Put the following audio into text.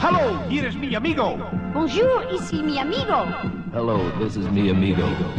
Hello, here is mi amigo. Bonjour, ici mi amigo. Hello, this is mi amigo.